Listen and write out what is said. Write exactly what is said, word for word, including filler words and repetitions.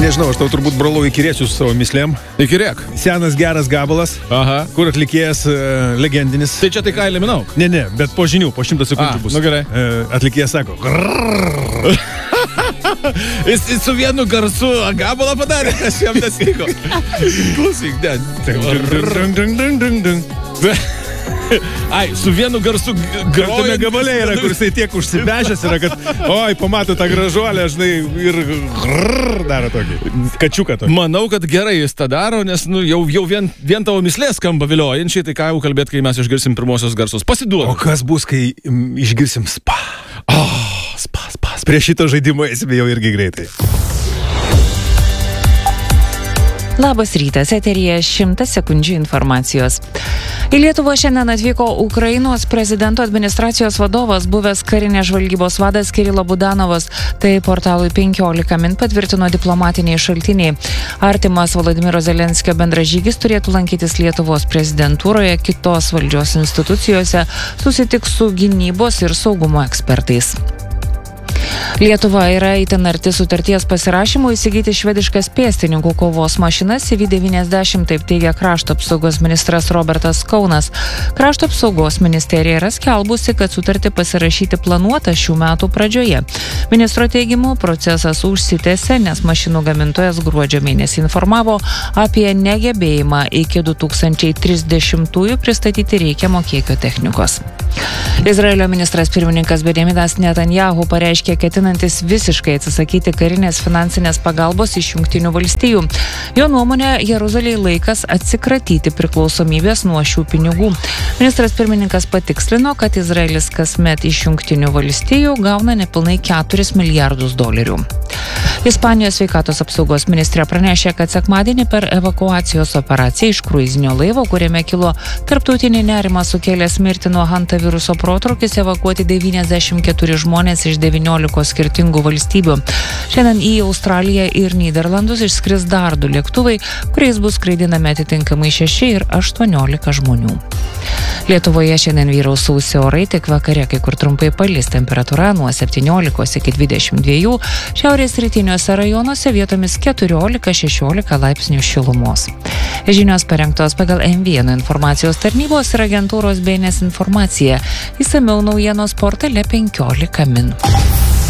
Nežinau, aš tau turbūt brolau įkirėsiu su savo mislėm. Įkirėk. Senas geras gabalas, Aha. kur atlikėjas uh, legendinis. Tai čia tai ką eliminau? Ne, ne, bet po žinių, po šimtą sekundžių A, bus. nu gerai. Uh, atlikėjas sako. Jis, jis su vienu garsu gabalą padarė, aš jam nesvyko. Klausyk, ne. Ai, su vienu garsu Tame gabale yra, kur jisai tiek užsibežęs yra, kad oi, pamato tą gražuolę, žinai, ir grrr, daro tokį. Kačiuką tokį. Manau, kad gerai jis tą daro, nes nu, jau, jau vien, vien tavo mislės skamba viliojančiai, tai ką jau kalbėt, kai mes išgirsim pirmosios garsus. Pasiduodu. O kas bus, kai m, išgirsim spa? Oh, spa, spa, spa. Prie šito žaidimo esime jau irgi greitai. Labas rytas, eteryje šimtas sekundžių informacijos. Į Lietuvą šiandien atvyko Ukrainos prezidento administracijos vadovas, buvęs karinės žvalgybos vadas Kirilo Budanovas. Tai portalui penkiolika min patvirtino diplomatiniai šaltiniai. Artimas Volodymyro Zelenskio bendražygis turėtų lankytis Lietuvos prezidentūroje, kitos valdžios institucijose, susitiks su gynybos ir saugumo ekspertais. Lietuva yra itin arti sutarties pasirašymų įsigyti švediškas pėstininkų kovos mašinas C V devyniasdešimt, taip teigia krašto apsaugos ministras Robertas Kaunas. Krašto apsaugos ministerija yra skelbusi, kad sutartį pasirašyti planuota šių metų pradžioje. Ministro teigimu, procesas užsitęsė, nes mašinų gamintojas gruodžio mėnesį informavo apie negebėjimą iki du tūkstančiai trisdešimtųjų pristatyti reikiamo kiekio technikos. Izraelio ministras pirmininkas Benjaminas Netanjahu pareiškė ketinantis visiškai atsisakyti karinės finansinės pagalbos iš Jungtinių valstijų. Jo nuomonė, Jeruzalei laikas atsikratyti priklausomybės nuo šių pinigų. Ministras pirmininkas patikslino, kad Izraelis kasmet iš Jungtinių valstijų gauna nepilnai keturis milijardus dolerių. Ispanijos sveikatos apsaugos ministrė pranešė, kad sekmadienį per evakuacijos operaciją iš kruizinio laivo, kuriame kilo tarptautinį nerimą sukėlęs mirtį nuo hantaviruso protrūkis, evakuoti devyniasdešimt keturi žmonės iš devyniolikos skirtingų valstybių. Šiandien į Australiją ir Nyderlandus išskris dar du lėktuvai, kuriais bus skraidinami atitinkamai šeši ir aštuoniolika žmonių. Lietuvoje šiandien vyraus sausi orai, tik vakare kai kur trumpai palis, temperatūra nuo septyniolikos iki dvidešimt dviejų, šiaurės rytiniuose rajonuose vietomis keturiolika šešiolika laipsnių šilumos. Žinios parengtos pagal M vienas informacijos tarnybos ir agentūros B N S informacija. Išsamiau naujienos portale penkiolika min.